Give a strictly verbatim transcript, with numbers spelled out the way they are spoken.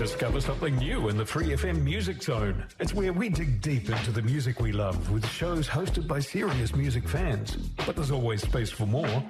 Discover something new in the Free F M Music Zone. It's where we dig deep into the music we love with shows hosted by serious music fans. But there's always space for more.